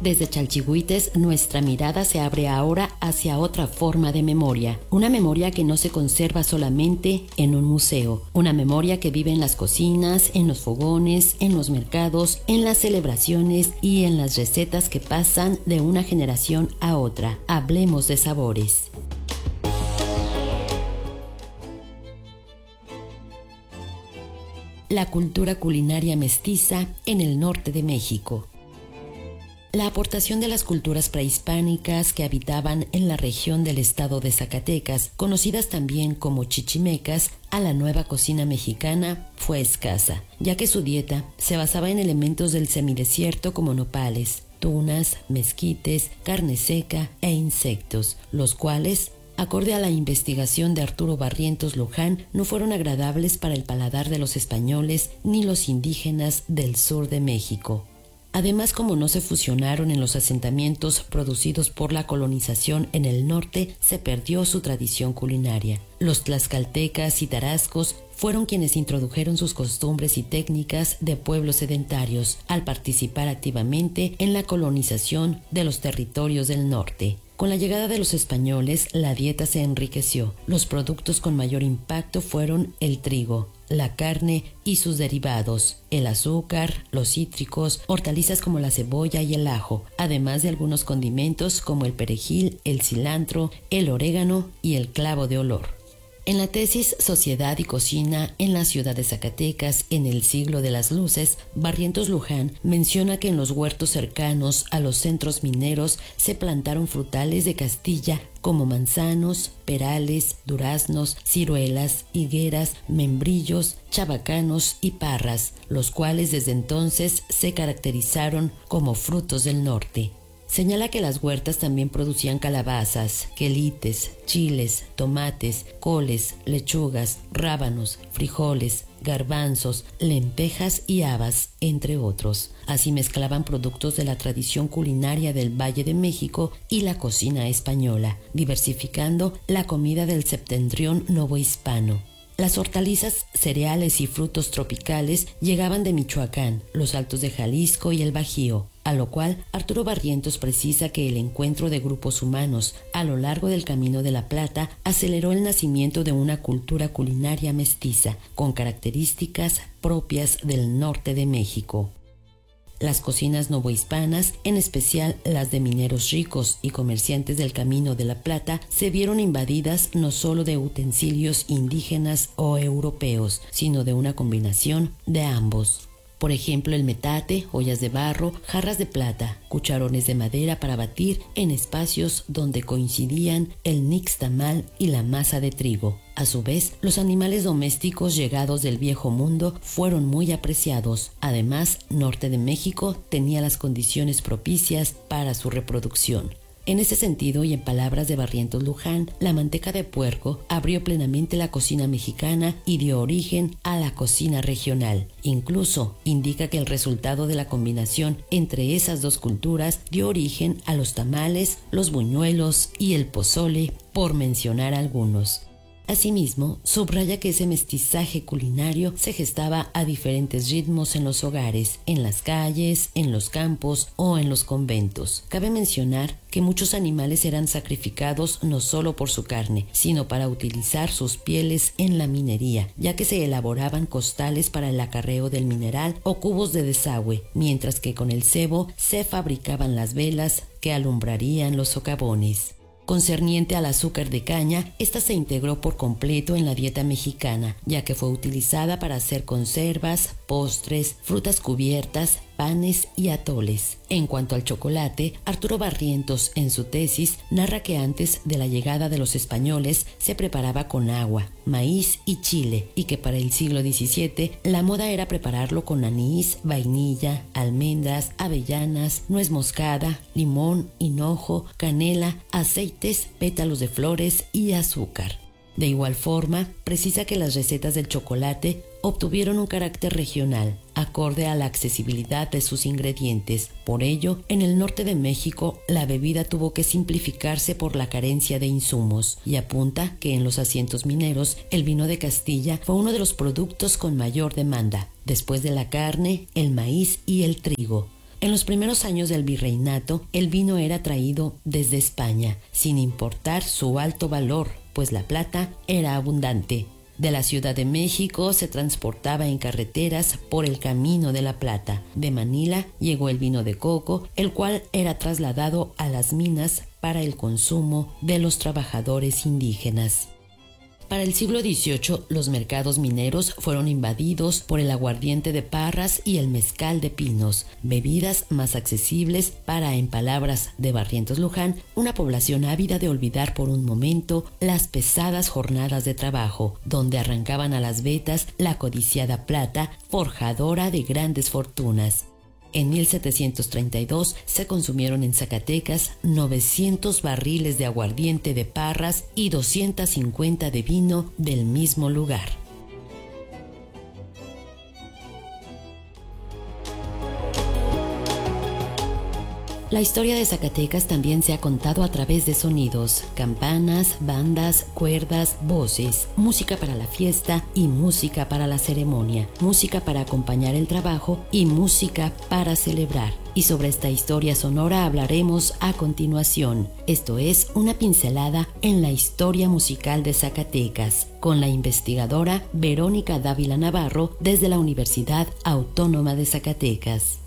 Desde Chalchihuites, nuestra mirada se abre ahora hacia otra forma de memoria. Una memoria que no se conserva solamente en un museo. Una memoria que vive en las cocinas, en los fogones, en los mercados, en las celebraciones y en las recetas que pasan de una generación a otra. Hablemos de sabores. La cultura culinaria mestiza en el norte de México. La aportación de las culturas prehispánicas que habitaban en la región del estado de Zacatecas, conocidas también como chichimecas, a la nueva cocina mexicana fue escasa, ya que su dieta se basaba en elementos del semidesierto como nopales, tunas, mezquites, carne seca e insectos, los cuales, acorde a la investigación de Arturo Barrientos Luján, no fueron agradables para el paladar de los españoles ni los indígenas del sur de México. Además, como no se fusionaron en los asentamientos producidos por la colonización en el norte, se perdió su tradición culinaria. Los tlaxcaltecas y tarascos fueron quienes introdujeron sus costumbres y técnicas de pueblos sedentarios al participar activamente en la colonización de los territorios del norte. Con la llegada de los españoles, la dieta se enriqueció. Los productos con mayor impacto fueron el trigo, la carne y sus derivados, el azúcar, los cítricos, hortalizas como la cebolla y el ajo, además de algunos condimentos como el perejil, el cilantro, el orégano y el clavo de olor. En la tesis Sociedad y Cocina en la ciudad de Zacatecas en el siglo de las luces, Barrientos Luján menciona que en los huertos cercanos a los centros mineros se plantaron frutales de Castilla como manzanos, perales, duraznos, ciruelas, higueras, membrillos, chabacanos y parras, los cuales desde entonces se caracterizaron como frutos del norte. Señala que las huertas también producían calabazas, quelites, chiles, tomates, coles, lechugas, rábanos, frijoles, garbanzos, lentejas y habas, entre otros. Así mezclaban productos de la tradición culinaria del Valle de México y la cocina española, diversificando la comida del septentrión novohispano. Las hortalizas, cereales y frutos tropicales llegaban de Michoacán, los Altos de Jalisco y el Bajío, a lo cual Arturo Barrientos precisa que el encuentro de grupos humanos a lo largo del Camino de la Plata aceleró el nacimiento de una cultura culinaria mestiza, con características propias del norte de México. Las cocinas novohispanas, en especial las de mineros ricos y comerciantes del Camino de la Plata, se vieron invadidas no solo de utensilios indígenas o europeos, sino de una combinación de ambos. Por ejemplo, el metate, ollas de barro, jarras de plata, cucharones de madera para batir en espacios donde coincidían el nixtamal y la masa de trigo. A su vez, los animales domésticos llegados del Viejo Mundo fueron muy apreciados. Además, Norte de México tenía las condiciones propicias para su reproducción. En ese sentido, y en palabras de Barrientos Luján, la manteca de puerco abrió plenamente la cocina mexicana y dio origen a la cocina regional. Incluso indica que el resultado de la combinación entre esas dos culturas dio origen a los tamales, los buñuelos y el pozole, por mencionar algunos. Asimismo, subraya que ese mestizaje culinario se gestaba a diferentes ritmos en los hogares, en las calles, en los campos o en los conventos. Cabe mencionar que muchos animales eran sacrificados no solo por su carne, sino para utilizar sus pieles en la minería, ya que se elaboraban costales para el acarreo del mineral o cubos de desagüe, mientras que con el sebo se fabricaban las velas que alumbrarían los socavones. Concerniente al azúcar de caña, esta se integró por completo en la dieta mexicana, ya que fue utilizada para hacer conservas, postres, frutas cubiertas, panes y atoles. En cuanto al chocolate, Arturo Barrientos, en su tesis, narra que antes de la llegada de los españoles se preparaba con agua, maíz y chile, y que para el siglo XVII la moda era prepararlo con anís, vainilla, almendras, avellanas, nuez moscada, limón, hinojo, canela, aceites, pétalos de flores y azúcar. De igual forma, precisa que las recetas del chocolate obtuvieron un carácter regional, acorde a la accesibilidad de sus ingredientes. Por ello, en el norte de México, la bebida tuvo que simplificarse por la carencia de insumos, y apunta que en los asientos mineros, el vino de Castilla fue uno de los productos con mayor demanda, después de la carne, el maíz y el trigo. En los primeros años del virreinato, el vino era traído desde España, sin importar su alto valor, pues la plata era abundante. De la Ciudad de México se transportaba en carreteras por el Camino de la Plata. De Manila llegó el vino de coco, el cual era trasladado a las minas para el consumo de los trabajadores indígenas. Para el siglo XVIII, los mercados mineros fueron invadidos por el aguardiente de Parras y el mezcal de Pinos, bebidas más accesibles para, en palabras de Barrientos Luján, una población ávida de olvidar por un momento las pesadas jornadas de trabajo, donde arrancaban a las vetas la codiciada plata, forjadora de grandes fortunas. En 1732 se consumieron en Zacatecas 900 barriles de aguardiente de Parras y 250 de vino del mismo lugar. La historia de Zacatecas también se ha contado a través de sonidos, campanas, bandas, cuerdas, voces, música para la fiesta y música para la ceremonia, música para acompañar el trabajo y música para celebrar. Y sobre esta historia sonora hablaremos a continuación. Esto es una pincelada en la historia musical de Zacatecas, con la investigadora Verónica Dávila Navarro desde la Universidad Autónoma de Zacatecas.